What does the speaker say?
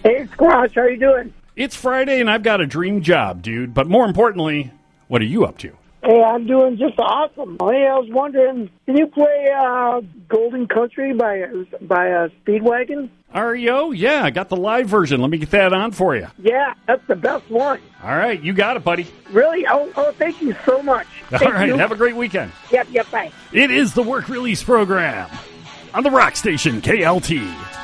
Hey, Squash, how you doing? It's Friday, and I've got a dream job, dude. But more importantly, what are you up to? Hey, I'm doing just awesome. Hey, I was wondering, can you play Golden Country by Speedwagon? REO? Yeah, I got the live version. Let me get that on for you. Yeah, that's the best one. All right, you got it, buddy. Really? Oh, thank you so much. All right, have a great weekend. Yep, bye. It is the Work Release Program on the Rock Station, KLT.